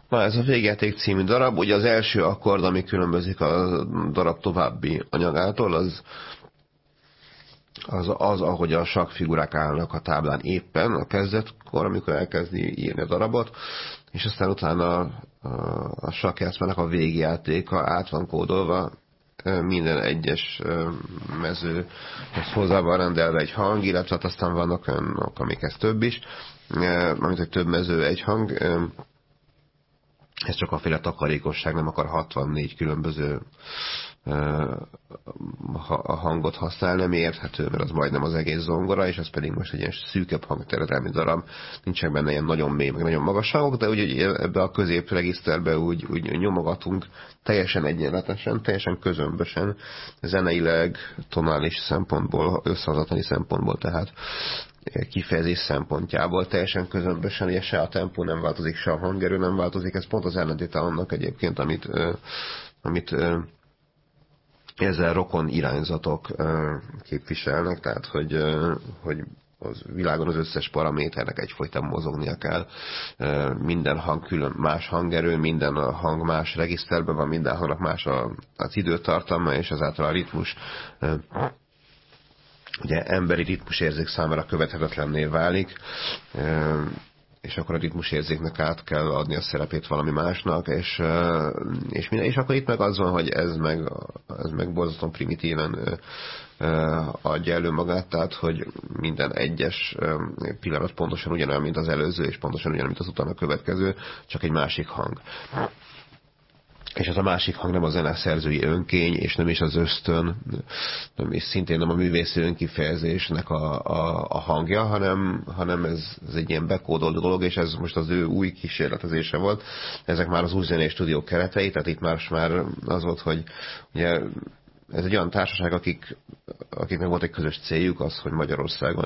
Na, ez a Végjáték című darab, ugye az első akkord, ami különbözik a darab további anyagától, az, ahogy a sakkfigurák állnak a táblán éppen a kezdetkor, amikor elkezdi írni a darabot, és aztán utána a sakkjátszmának a végjátéka át van kódolva, minden egyes mezőhez hozzá van rendelve egy hang, illetve hát aztán vannak olyanok, amikhez több is, amit egy több mező egy hang. Ez csak a féle takarékosság, nem akar 64 különböző hangot használni, ami érthető, mert az majdnem az egész zongora, és ez pedig most egy ilyen szűkebb hangterjedelmi darab, nincsenek benne ilyen nagyon mély, meg nagyon magas hangok, de úgy ebbe a középregiszterbe úgy nyomogatunk teljesen egyenletesen, teljesen közömbösen, zeneileg, tonális szempontból, összehozatali szempontból, tehát kifejezés szempontjából teljesen közömbösen, ugye se a tempó nem változik, se a hangerő nem változik, ez pont az ellentéte annak egyébként, amit ezzel rokon irányzatok képviselnek, tehát hogy az világon az összes paraméternek egyfolytában mozognia kell. Minden hang külön más hangerő, minden hang más regiszterben van, minden hangnak más az időtartalma, és ezáltal a ritmus ugye emberi ritmusérzék számára követhetetlenné válik, és akkor a ritmusérzéknek át kell adni a szerepét valami másnak, és akkor itt meg az van, hogy ez meg borzasztóan primitíven adja elő magát, tehát hogy minden egyes pillanat pontosan ugyanolyan, mint az előző, és pontosan ugyanolyan, mint az utána következő, csak egy másik hang. És ez a másik hang nem a zeneszerzői önkény, és nem is az ösztön, és szintén nem a művészi önkifejezésnek a hangja, hanem ez egy ilyen bekódolt dolog, és ez most az ő új kísérletezése volt. Ezek már az új zenei stúdiók keretei, tehát itt már az volt, hogy ugye ez egy olyan társaság, akiknek volt egy közös céljuk az, hogy Magyarországon